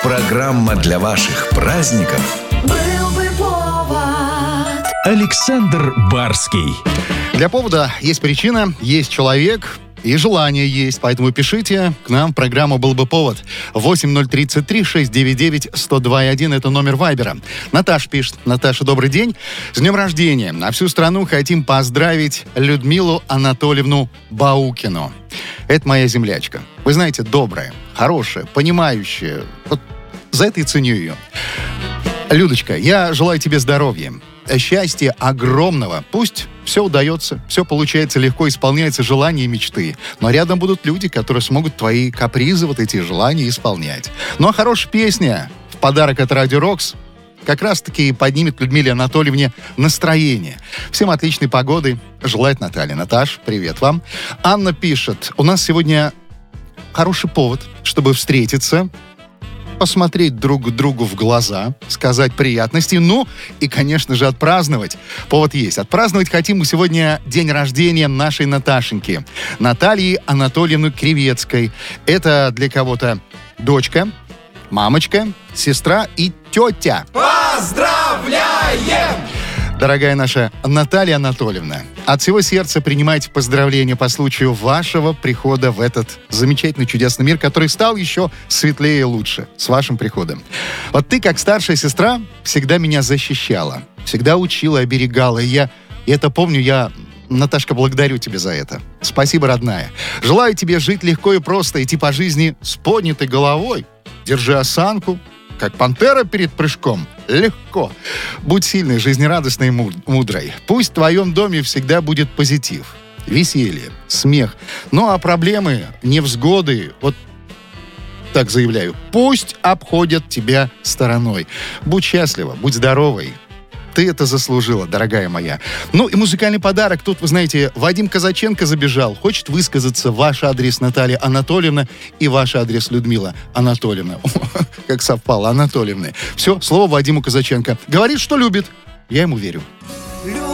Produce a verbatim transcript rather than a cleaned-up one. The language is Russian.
Программа для ваших праздников. Был бы повод. Александр Барский. Для повода есть причина, есть человек и желание есть. Поэтому пишите к нам в программу «Был бы повод». восемь ноль тридцать три шестьсот девяносто девять сто два и один. Это номер Вайбера. Наташа пишет. Наташа, добрый день. С днем рождения. На всю страну хотим поздравить Людмилу Анатольевну Баукину. Это моя землячка. Вы знаете, добрая, хорошая, понимающая. Вот за это и ценю ее. Людочка, я желаю тебе здоровья, счастья огромного. Пусть все удается, все получается легко, исполняются желания и мечты. Но рядом будут люди, которые смогут твои капризы, вот эти желания исполнять. Ну а хорошая песня в подарок от Радио Рокс как раз-таки поднимет Людмиле Анатольевне настроение. Всем отличной погоды желает Наталья. Наташ, привет вам. Анна пишет, у нас сегодня хороший повод, чтобы встретиться, посмотреть друг другу в глаза, сказать приятности, ну и, конечно же, отпраздновать. Повод есть. Отпраздновать хотим мы сегодня день рождения нашей Наташеньки, Натальи Анатольевны Кривецкой. Это для кого-то дочка, мамочка, сестра и тетя. Поздравляем! Дорогая наша Наталья Анатольевна, от всего сердца принимайте поздравления по случаю вашего прихода в этот замечательный, чудесный мир, который стал еще светлее и лучше с вашим приходом. Вот ты, как старшая сестра, всегда меня защищала, всегда учила, оберегала. И я и это помню, я, Наташка, благодарю тебя за это. Спасибо, родная. Желаю тебе жить легко и просто, идти по жизни с поднятой головой. Держи осанку, как пантера перед прыжком. Легко. Будь сильной, жизнерадостной и мудрой. Пусть в твоем доме всегда будет позитив, веселье, смех. Ну а проблемы, невзгоды, вот так заявляю, пусть обходят тебя стороной. Будь счастлива, будь здоровой. Ты это заслужила, дорогая моя. Ну и музыкальный подарок. Тут, вы знаете, Вадим Казаченко забежал. Хочет высказаться. Ваш адрес Наталья Анатольевна и ваш адрес Людмила Анатольевна. Как совпало, Анатольевны. Все, слово Вадиму Казаченко. Говорит, что любит. Я ему верю.